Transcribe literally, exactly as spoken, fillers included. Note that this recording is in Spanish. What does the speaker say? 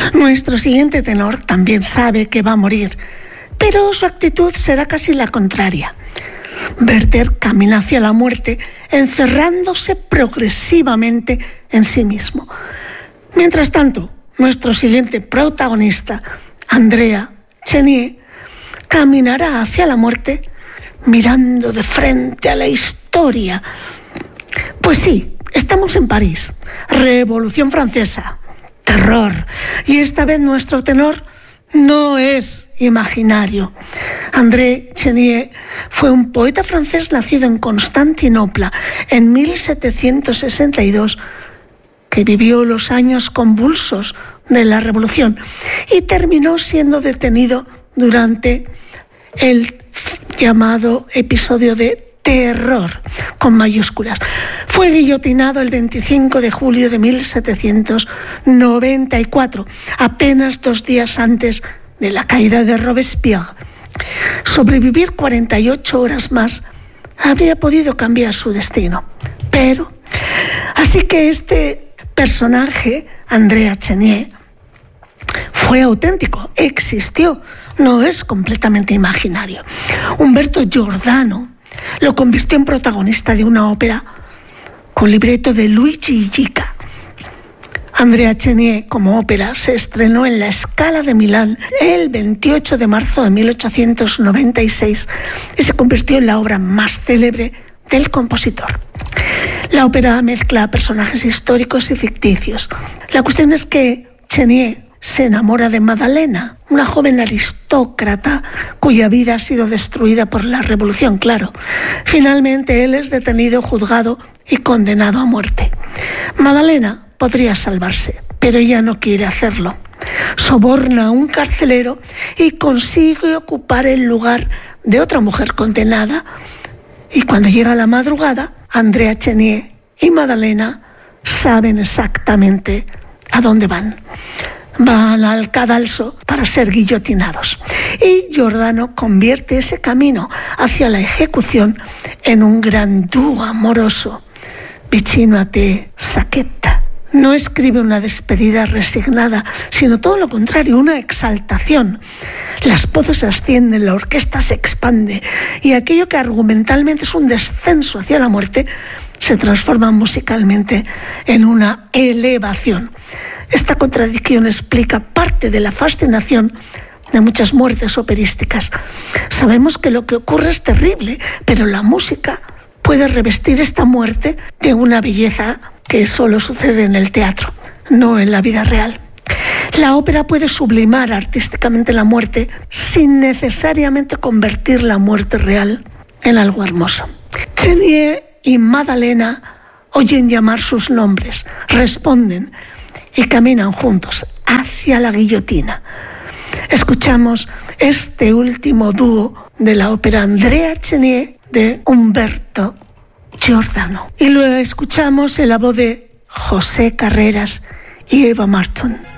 Nuestro siguiente tenor también sabe que va a morir, pero su actitud será casi la contraria. Werther camina hacia la muerte, encerrándose progresivamente en sí mismo. Mientras tanto, nuestro siguiente protagonista, Andrea Chenier, caminará hacia la muerte mirando de frente a la historia. Pues sí, estamos en París, Revolución Francesa, terror, y esta vez nuestro tenor no es imaginario. André Chenier fue un poeta francés nacido en Constantinopla en mil setecientos sesenta y dos, que vivió los años convulsos de la Revolución y terminó siendo detenido durante el llamado episodio de terror, con mayúsculas. Fue guillotinado el veinticinco de julio de mil setecientos noventa y cuatro, apenas dos días antes de la caída de Robespierre. Sobrevivir cuarenta y ocho horas más habría podido cambiar su destino. Pero, así que este personaje, Andrea Chenier, fue auténtico, existió, no es completamente imaginario. Umberto Giordano lo convirtió en protagonista de una ópera con libreto de Luigi Illica. Andrea Chenier, como ópera, se estrenó en la Scala de Milán el veintiocho de marzo de mil ochocientos noventa y seis y se convirtió en la obra más célebre del compositor. La ópera mezcla personajes históricos y ficticios. La cuestión es que Chenier se enamora de Madalena, una joven aristócrata cuya vida ha sido destruida por la revolución, claro. Finalmente él es detenido, juzgado y condenado a muerte. Madalena podría salvarse, pero ella no quiere hacerlo. Soborna a un carcelero y consigue ocupar el lugar de otra mujer condenada. Y cuando llega la madrugada, Andrea Chenier y Madalena saben exactamente a dónde van. Van al cadalso para ser guillotinados. Y Giordano convierte ese camino hacia la ejecución en un gran dúo amoroso, vicino a te Sacchetta. No escribe una despedida resignada, sino todo lo contrario, una exaltación. Las voces ascienden, la orquesta se expande y aquello que argumentalmente es un descenso hacia la muerte se transforma musicalmente en una elevación. Esta contradicción explica parte de la fascinación de muchas muertes operísticas. Sabemos que lo que ocurre es terrible, pero la música puede revestir esta muerte de una belleza que solo sucede en el teatro, no en la vida real. La ópera puede sublimar artísticamente la muerte sin necesariamente convertir la muerte real en algo hermoso. Chenier y Madalena oyen llamar sus nombres, responden y caminan juntos hacia la guillotina. Escuchamos este último dúo de la ópera Andrea Chenier de Umberto Giordano. Y luego escuchamos en la voz de José Carreras y Eva Marton.